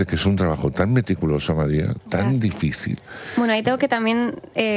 Que es un trabajo tan meticuloso, María, tan difícil. Bueno, ahí tengo que también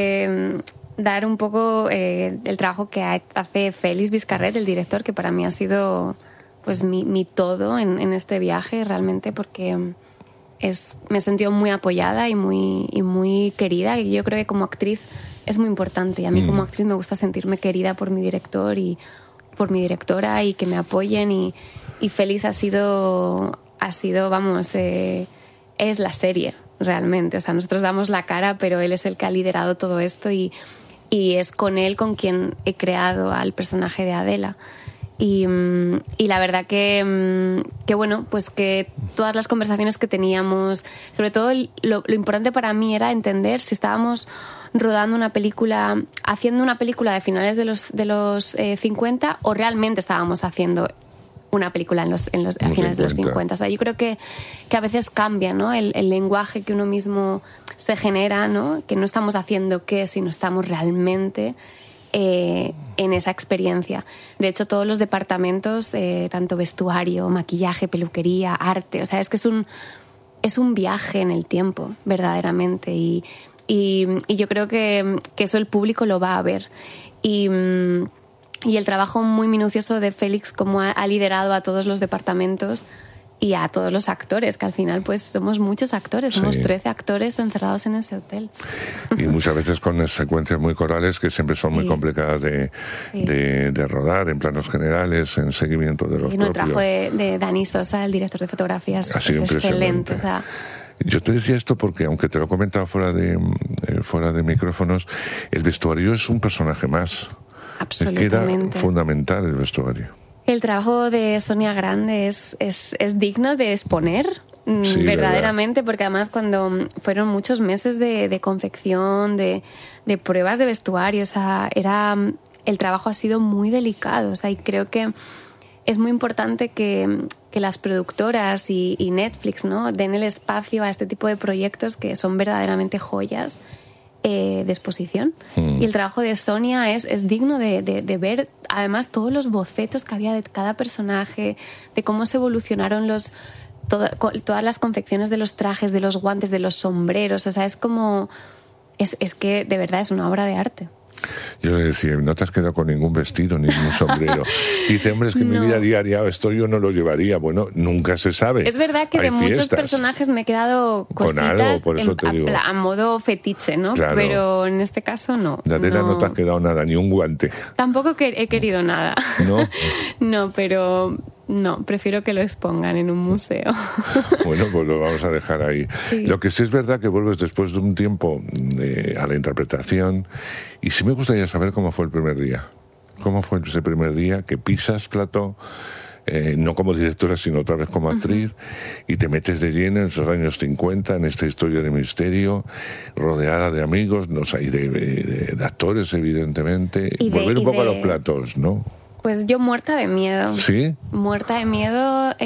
dar un poco el trabajo que hace Félix Vizcarret, el director, que para mí ha sido pues mi todo en este viaje realmente, porque me he sentido muy apoyada y muy querida, y yo creo que como actriz es muy importante, y a mí como actriz me gusta sentirme querida por mi director y por mi directora, y que me apoyen, y Félix ha sido vamos, es la serie realmente, o sea, nosotros damos la cara, pero él es el que ha liderado todo esto, y es con él con quien he creado al personaje de Adela. Y la verdad que bueno, pues que todas las conversaciones que teníamos, sobre todo lo importante para mí era entender si estábamos rodando una película, haciendo una película de finales de los 50, o realmente estábamos haciendo una película a finales de los 50. O sea, yo creo que a veces cambia, ¿no? El lenguaje que uno mismo se genera, ¿no? Que no estamos haciendo qué, sino estamos realmente en esa experiencia. De hecho, todos los departamentos, tanto vestuario, maquillaje, peluquería, arte, o sea, es que es un viaje en el tiempo, verdaderamente. Y yo creo que eso el público lo va a ver. Y el trabajo muy minucioso de Félix, como ha liderado a todos los departamentos y a todos los actores, que al final pues somos muchos actores, somos 13 actores encerrados en ese hotel. Y muchas veces con secuencias muy corales que siempre son muy complicadas de rodar, en planos generales, en seguimiento de los propios. El trabajo de Dani Sosa, el director de fotografías, es excelente. O sea, yo te decía esto porque, aunque te lo he comentado fuera de micrófonos, el vestuario es un personaje más. Absolutamente. Es que era fundamental el vestuario. El trabajo de Sonia Grande es digno de exponer, verdaderamente, ¿verdad? Porque además cuando fueron muchos meses de confección, de pruebas de vestuario, o sea, el trabajo ha sido muy delicado, o sea, y creo que es muy importante que las productoras y Netflix, ¿no?, den el espacio a este tipo de proyectos que son verdaderamente joyas de exposición. Y el trabajo de Sonia es digno de ver, además, todos los bocetos que había de cada personaje, de cómo se evolucionaron todas las confecciones de los trajes, de los guantes, de los sombreros. O sea, es que de verdad es una obra de arte. Yo le decía, no te has quedado con ningún vestido, ningún sombrero. Dice, hombre, es que en mi vida diaria esto yo no lo llevaría. Bueno, nunca se sabe. Es verdad que de muchos personajes me he quedado cositas con algo, por eso te digo. A modo fetiche, ¿no? Claro. Pero en este caso no. De Adela no te has quedado nada, ni un guante. Tampoco he querido nada. ¿No? No, pero no, prefiero que lo expongan en un museo. Bueno, pues lo vamos a dejar ahí. Sí. Lo que sí es verdad que vuelves después de un tiempo a la interpretación, y sí me gustaría saber cómo fue el primer día. ¿Cómo fue ese primer día que pisas plató, no como directora, sino otra vez como actriz, y te metes de lleno en esos años 50, en esta historia de misterio, rodeada de amigos, no sé, y de actores, evidentemente, y volver un poco a los platos, ¿no? Pues yo muerta de miedo. ¿Sí? Muerta de miedo,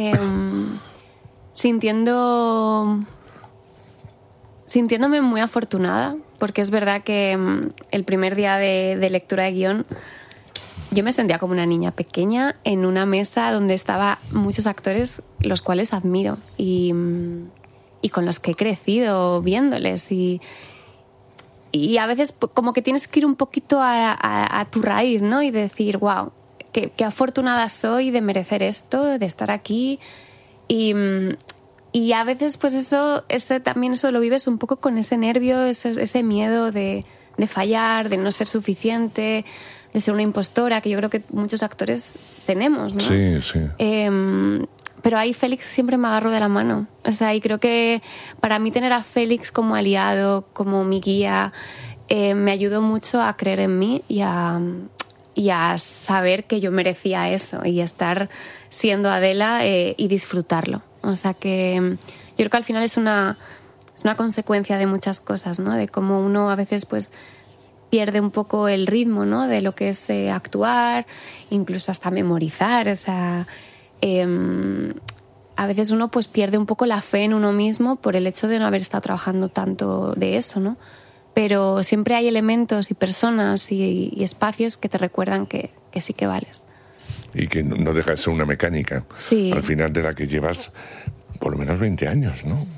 sintiéndome muy afortunada, porque es verdad que el primer día de lectura de guión yo me sentía como una niña pequeña en una mesa donde estaban muchos actores los cuales admiro y con los que he crecido viéndoles, y a veces como que tienes que ir un poquito a tu raíz, ¿no? Y decir, wow, qué afortunada soy de merecer esto, de estar aquí. Y a veces pues eso lo vives un poco con ese nervio, ese miedo de fallar, de no ser suficiente, de ser una impostora, que yo creo que muchos actores tenemos, ¿no? Sí, sí. Pero ahí Félix siempre me agarró de la mano. O sea, y creo que para mí tener a Félix como aliado, como mi guía, me ayudó mucho a creer en mí y a saber que yo merecía eso y estar siendo Adela y disfrutarlo. O sea que yo creo que al final es una consecuencia de muchas cosas, ¿no? De cómo uno a veces pues pierde un poco el ritmo, ¿no? De lo que es actuar, incluso hasta memorizar. O sea, a veces uno pues pierde un poco la fe en uno mismo por el hecho de no haber estado trabajando tanto de eso, ¿no? Pero siempre hay elementos y personas y espacios que te recuerdan que sí que vales. Y que no deja de ser una mecánica. Sí. Al final de la que llevas por lo menos 20 años, ¿no?